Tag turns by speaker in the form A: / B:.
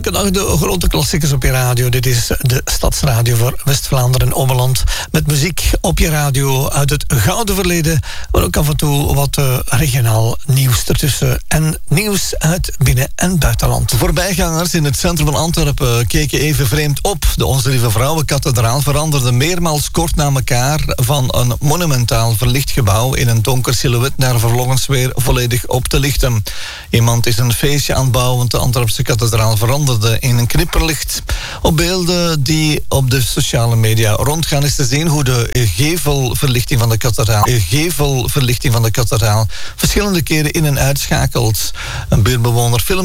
A: Elke dag de grote klassiekers op je radio. Dit is de Stadsradio voor West-Vlaanderen en Ommeland. Met muziek op je radio uit het gouden verleden. Maar ook af en toe wat regionaal nieuws ertussen. En nieuws uit binnen- en buitenland.
B: Voorbijgangers in het centrum van Antwerpen keken even vreemd op. De Onze Lieve Vrouwenkathedraal veranderde meermaals kort na elkaar van een monumentaal verlicht gebouw in een donker silhouet naar vervolgens weer volledig op te lichten. Iemand is een feestje aan het bouwen, want de Antwerpse kathedraal veranderde in een knipperlicht. Op beelden die op de sociale media rondgaan is te zien hoe de gevelverlichting van de kathedraal verschillende keren in- en uitschakelt. Een buurtbewoner filmt